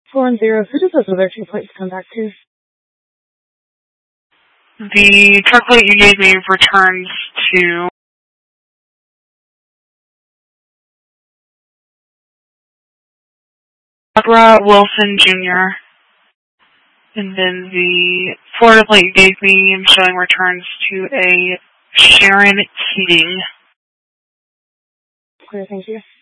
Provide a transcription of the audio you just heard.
410, who does those other 2 plates come back to? The truck plate you gave me returns to Barbara Wilson Jr. And then the Florida plate you gave me, I'm showing returns to a Sharon Keating. Clear, thank you.